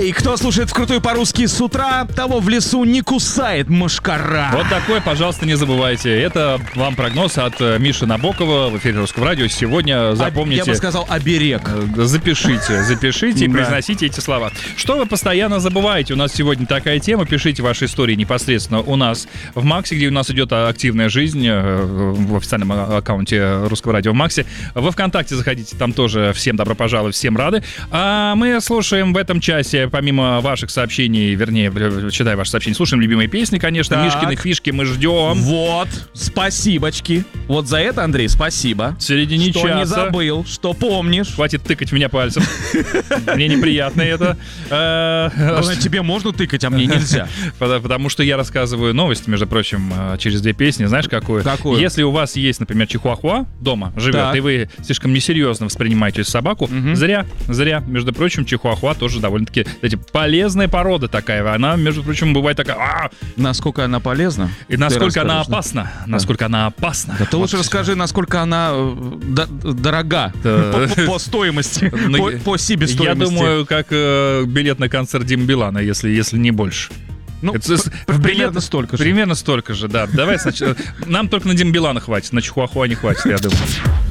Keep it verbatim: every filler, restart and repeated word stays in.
Эй, кто слушает вкрутую по-русски с утра, того в лесу не кусает мошкара. Вот такой, пожалуйста, не забывайте. Это вам прогноз от Миши Набокова в эфире Русского радио. Сегодня запомните... Я бы сказал, оберег. Запишите, запишите и Да. произносите эти слова. Что вы постоянно забываете? У нас сегодня такая тема. Пишите ваши истории непосредственно у нас в Максе, где у нас идет активная жизнь э, в официальном аккаунте Русского радио в Максе. Во ВКонтакте заходите, там тоже всем добро пожаловать, всем рады. А мы слушаем в этом часе, помимо ваших сообщений, вернее, читая ваши сообщения, слушаем любимые песни, конечно, Так. Мишкины фишки мы ждем. Вот, спасибочки. Вот за это, Андрей, спасибо. В середине что часа. не забыл, что помнишь. Хватит тыкать в меня пальцем. Мне неприятно это. Э, Главное, тебе можно тыкать, а мне нельзя. Потому потому что я рассказываю новости, между прочим, э, через две песни. Знаешь, какую? Какую? Если у вас есть, например, чихуахуа дома живет, Так. и вы слишком несерьезно воспринимаете собаку, Мгм. зря, зря. Между прочим, чихуахуа тоже довольно-таки, знаете, полезная порода такая. Она, между прочим, бывает такая... «А!» Насколько она полезна? И насколько Ты она расскажешь, да? опасна. Насколько она опасна. Да ты Вот лучше расскажи, насколько она э, до- дорога Да. по, по- по стоимости, Ну, по, я- по себестоимости. Я думаю, как э, билет на концерт Димы Билана, если, если не больше. ну, Это с- п- в примерно билет- столько же. Примерно столько же, да. Давай сначала. Нам только на Диму Билана хватит, на Чихуахуа не хватит, я думаю.